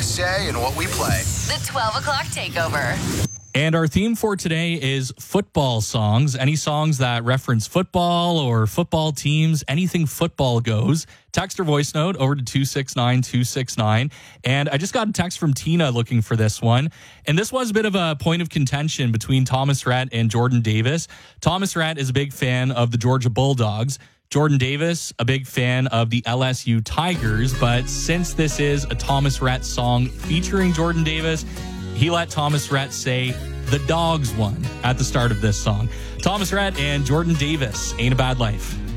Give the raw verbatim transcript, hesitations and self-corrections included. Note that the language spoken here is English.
say and what we play. The twelve o'clock takeover. And our theme for today is football songs. Any songs that reference football or football teams, anything football goes. Text or voice note over to two six nine two six nine. And I just got a text from Tina looking for this one. And this was a bit of a point of contention between Thomas Rhett and Jordan Davis. Thomas Rhett is a big fan of the Georgia Bulldogs. Jordan Davis, a big fan of the L S U Tigers. But since this is a Thomas Rhett song featuring Jordan Davis, he let Thomas Rhett say the Dogs won at the start of this song. Thomas Rhett and Jordan Davis, Ain't a Bad Life.